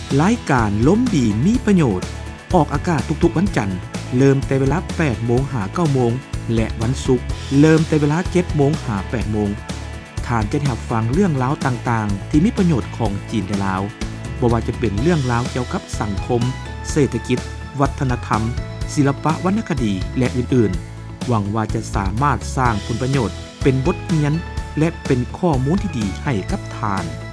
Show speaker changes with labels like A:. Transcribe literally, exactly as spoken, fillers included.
A: รายการล้มดีมีประโยชน์ออกอากาศทุกๆวันจันทร์เริ่มแต่เวลา แปดโมง หา เก้าโมงและวันศุกร์เริ่มแต่เวลา เจ็ดโมง หา แปดโมงท่านจะได้รับฟังเรื่องราวต่างๆที่มีประโยชน์ของจีนและลาวบ่ว่าจะเป็นเรื่องราวเกี่ยวกับสังคมเศรษฐกิจวัฒนธรรมศิลปะวรรณคดีและอื่นๆหวังว่าจะสามารถสร้างผลประโยชน์เป็นบทเรียนและเป็นข้อมูลที่ดีให้กับท่าน